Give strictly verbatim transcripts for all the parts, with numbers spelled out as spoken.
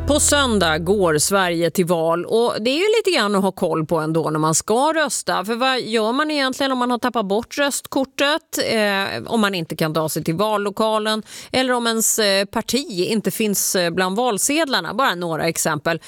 På söndag går Sverige till val och det är ju lite grann att ha koll på ändå när man ska rösta. För vad gör man egentligen om man har tappat bort röstkortet, eh, om man inte kan ta sig till vallokalen eller om ens eh, parti inte finns eh, bland valsedlarna? Bara några exempel.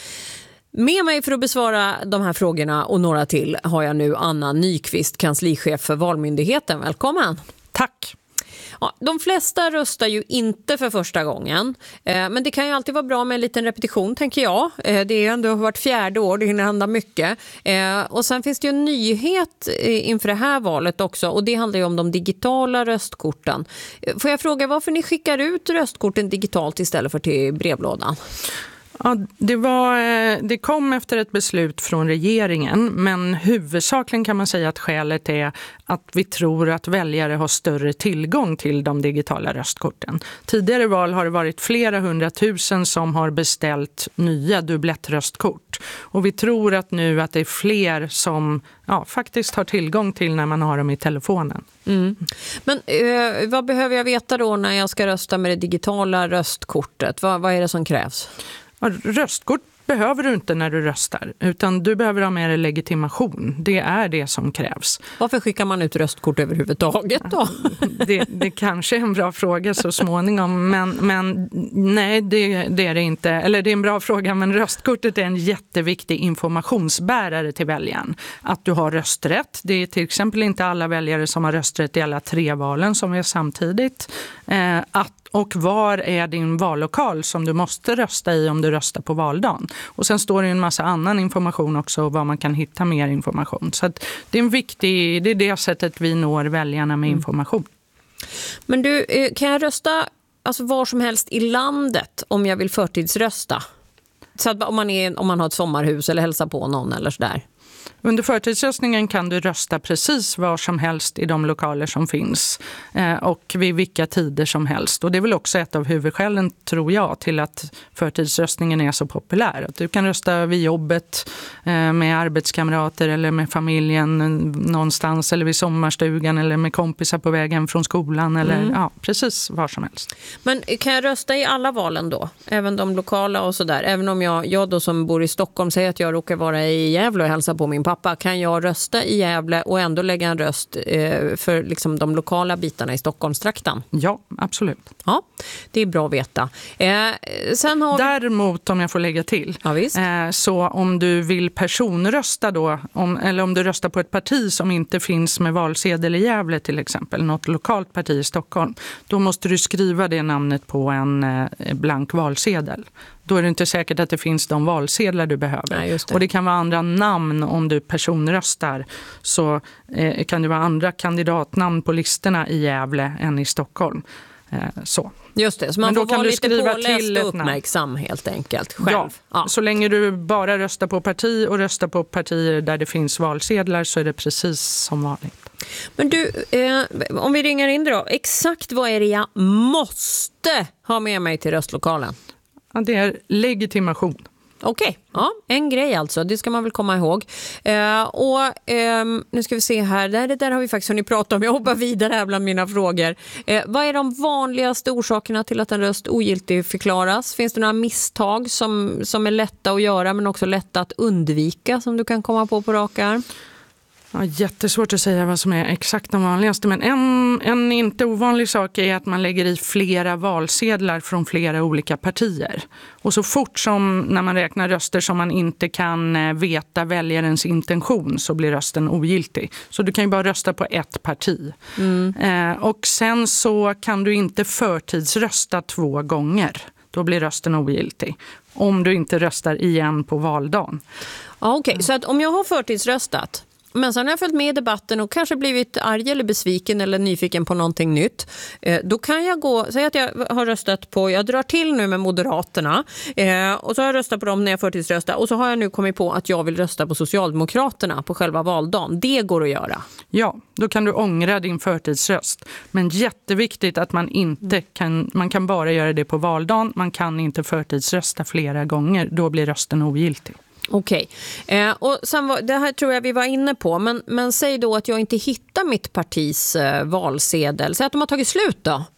Med mig för att besvara de här frågorna och några till har jag nu Anna Nyqvist, kanslichef för Valmyndigheten. Välkommen! Tack! Ja, de flesta röstar ju inte för första gången, eh, men det kan ju alltid vara bra med en liten repetition, tänker jag. Eh, det är ju ändå vart fjärde år, det hinner hända mycket. Eh, och sen finns det ju en nyhet eh, inför det här valet också, och det handlar ju om de digitala röstkorten. Eh, får jag fråga varför ni skickar ut röstkorten digitalt istället för till brevlådan? Ja, det, var, det kom efter ett beslut från regeringen, men huvudsakligen kan man säga att skälet är att vi tror att väljare har större tillgång till de digitala röstkorten. Tidigare val har det varit flera hundratusen som har beställt nya dubblettröstkort. Och vi tror att nu att det är fler som ja, faktiskt har tillgång till när man har dem i telefonen. Mm. Men eh, vad behöver jag veta då när jag ska rösta med det digitala röstkortet? Vad, vad är det som krävs? Röstkort behöver du inte när du röstar, utan du behöver ha med dig legitimation. Det är det som krävs. Varför skickar man ut röstkort överhuvudtaget då? Det, det kanske är en bra fråga så småningom, men, men nej, det, det är det inte. Eller det är en bra fråga, men röstkortet är en jätteviktig informationsbärare till väljaren. Att du har rösträtt. Det är till exempel inte alla väljare som har rösträtt i alla tre valen som är samtidigt. Eh, att Och var är din vallokal som du måste rösta i om du röstar på valdagen? Och sen står det en massa annan information också och var man kan hitta mer information. Så att det är en viktig, det är det sättet vi når väljarna med information. Men du, kan jag rösta alltså var som helst i landet om jag vill förtidsrösta? Så att om man, är, om man har ett sommarhus eller hälsar på någon eller sådär? Under förtidsröstningen kan du rösta precis var som helst i de lokaler som finns eh, och vid vilka tider som helst. Och det är väl också ett av huvudskälen, tror jag, till att förtidsröstningen är så populär. Att du kan rösta vid jobbet eh, med arbetskamrater eller med familjen någonstans eller vid sommarstugan eller med kompisar på vägen från skolan eller mm. ja, precis var som helst. Men kan jag rösta i alla valen då? Även de lokala och sådär? Även om jag, jag då som bor i Stockholm säger att jag råkar vara i Gävle och hälsa på min pappa, kan jag rösta i Gävle och ändå lägga en röst eh, för liksom de lokala bitarna i Stockholmstrakten? Ja, absolut. Ja, det är bra att veta. Eh, sen har vi... Däremot, om jag får lägga till, ja, visst. Eh, så om du vill personrösta då, om, eller om du röstar på ett parti som inte finns med valsedel i Gävle till exempel, något lokalt parti i Stockholm, då måste du skriva det namnet på en eh, blank valsedel. Då är det inte säkert att det finns de valsedlar du behöver. Nej, just det. Och det kan vara andra namn om du personröstar. Så eh, kan det vara andra kandidatnamn på listorna i Gävle än i Stockholm. Eh, så. Just det, så man får vara lite påläst och uppmärksam helt enkelt själv. Ja, ja, så länge du bara röstar på parti och röstar på partier där det finns valsedlar så är det precis som vanligt. Men du, eh, om vi ringer in då, exakt vad är det jag måste ha med mig till röstlokalen? Ja, det är legitimation. Okej, okay. Ja, en grej alltså, det ska man väl komma ihåg. Eh, och eh, nu ska vi se här, det, det där har vi faktiskt hunnit prata om, jag hoppar vidare här bland mina frågor. Eh, vad är de vanligaste orsakerna till att en röst ogiltig förklaras? Finns det några misstag som, som är lätta att göra men också lätta att undvika som du kan komma på på rak arm? Ja, jättesvårt att säga vad som är exakt de vanligaste, men en, en inte ovanlig sak är att man lägger i flera valsedlar från flera olika partier. Och så fort som när man räknar röster som man inte kan veta väljarens intention så blir rösten ogiltig. Så du kan ju bara rösta på ett parti. Mm. Eh, och sen så kan du inte förtidsrösta två gånger. Då blir rösten ogiltig. Om du inte röstar igen på valdagen. Ja, okej, okay. Så att om jag har förtidsröstat men sen har jag följt med i debatten och kanske blivit arg eller besviken eller nyfiken på någonting nytt. Eh, då kan jag gå, säg att jag har röstat på, jag drar till nu med Moderaterna eh, och så har jag röstat på dem när jag förtidsröstar och så har jag nu kommit på att jag vill rösta på Socialdemokraterna på själva valdagen. Det går att göra. Ja, då kan du ångra din förtidsröst. Men jätteviktigt att man inte kan, man kan bara göra det på valdagen. Man kan inte förtidsrösta flera gånger, då blir rösten ogiltig. Okej, eh, och sen var, det här tror jag vi var inne på, men, men säg då att jag inte hittar mitt partis eh, valsedel. Säg att de har tagit slut då.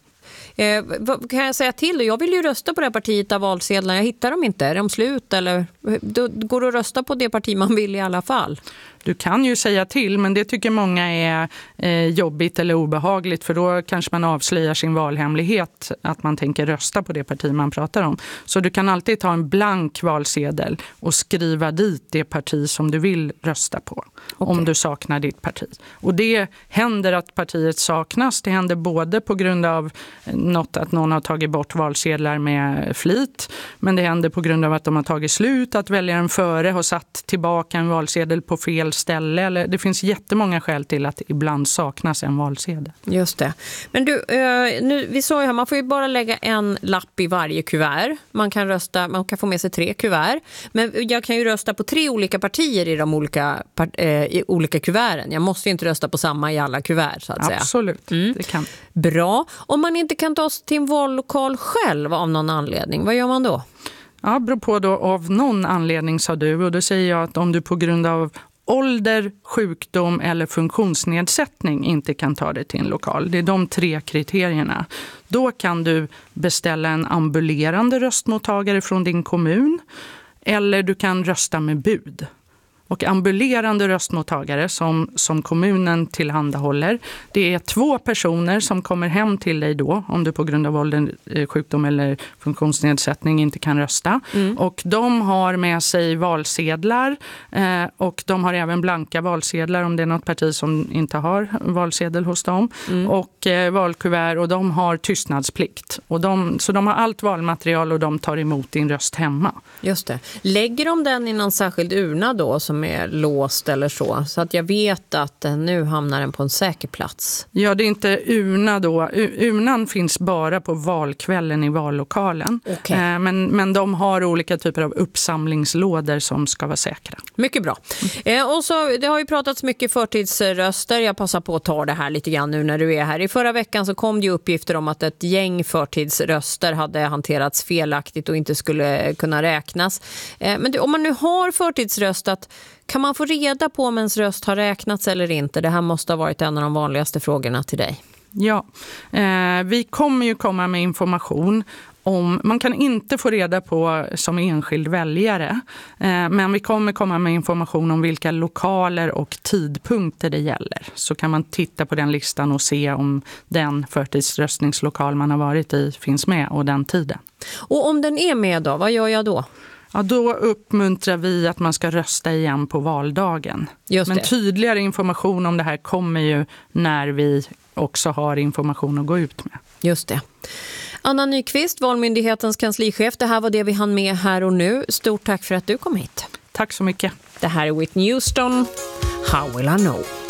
Eh, vad kan jag säga till? Jag vill ju rösta på det här partiet av valsedlarna. Jag hittar dem inte. Är de slut? Eller? Då går det att rösta på det parti man vill i alla fall. Du kan ju säga till, men det tycker många är eh, jobbigt eller obehagligt, för då kanske man avslöjar sin valhemlighet, att man tänker rösta på det parti man pratar om. Så du kan alltid ta en blank valsedel och skriva dit det parti som du vill rösta på, okay. om du saknar ditt parti. Och det händer att partiet saknas. Det händer både på grund av något att någon har tagit bort valsedlar med flit, men det händer på grund av att de har tagit slut, att väljaren före har satt tillbaka en valsedel på fel ställe. Eller det finns jättemånga skäl till att ibland saknas en valsedel. Just det. Men du, nu, vi sa ju här, man får ju bara lägga en lapp i varje kuvert. Man kan rösta, man kan få med sig tre kuvert. Men jag kan ju rösta på tre olika partier i de olika, i olika kuverten. Jag måste ju inte rösta på samma i alla kuvert, så att säga. Absolut, mm. det kan. Bra. Om man inte kan ta sig till en vallokal själv av någon anledning, vad gör man då? Ja, beror på då av någon anledning, sa du. Och då säger jag att om du på grund av ålder, sjukdom eller funktionsnedsättning inte kan ta dig till en lokal. Det är de tre kriterierna. Då kan du beställa en ambulerande röstmottagare från din kommun, eller du kan rösta med bud. Och ambulerande röstmottagare som, som kommunen tillhandahåller, det är två personer som kommer hem till dig då, om du på grund av ålder, sjukdom eller funktionsnedsättning inte kan rösta. Mm. Och de har med sig valsedlar eh, och de har även blanka valsedlar om det är något parti som inte har valsedel hos dem. Mm. Och eh, valkuvert, och de har tystnadsplikt. Och de, så de har allt valmaterial och de tar emot din röst hemma. Just det. Lägger de den i någon särskild urna då som är låst eller så, så att jag vet att nu hamnar den på en säker plats? Ja, det är inte urna då. Urnan finns bara på valkvällen i vallokalen. Okay. Men, men de har olika typer av uppsamlingslådor som ska vara säkra. Mycket bra. Mm. Eh, och så, det har ju pratats mycket förtidsröster. Jag passar på att ta det här lite grann nu när du är här. I förra veckan så kom det ju uppgifter om att ett gäng förtidsröster hade hanterats felaktigt och inte skulle kunna räknas. Eh, men det, om man nu har förtidsröstat, kan man få reda på om ens röst har räknats eller inte? Det här måste ha varit en av de vanligaste frågorna till dig. Ja, eh, vi kommer ju komma med information om, man kan inte få reda på som enskild väljare, eh, men vi kommer komma med information om vilka lokaler och tidpunkter det gäller. Så kan man titta på den listan och se om den förtidsröstningslokal man har varit i finns med och den tiden. Och om den är med då, vad gör jag då? Ja, då uppmuntrar vi att man ska rösta igen på valdagen. Just det. Men tydligare information om det här kommer ju när vi också har information att gå ut med. Just det. Anna Nyqvist, Valmyndighetens kanslichef. Det här var det vi hann med här och nu. Stort tack för att du kom hit. Tack så mycket. Det här är Whitney Houston. How will I know?